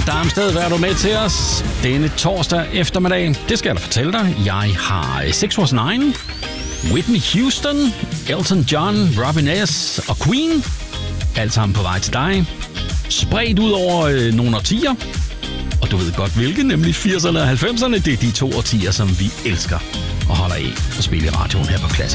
Darmsted, hvad er du med til os denne torsdag eftermiddag? Det skal jeg da fortælle dig. Jeg har 6 was 9, Whitney Houston, Elton John, Robin S. og Queen. Alt sammen på vej til dig. Spredt ud over nogle årtier. Og du ved godt hvilke, nemlig 80'erne og 90'erne. Det er de 2 årtier, som vi elsker og holder af at spille i radioen her på Klasse.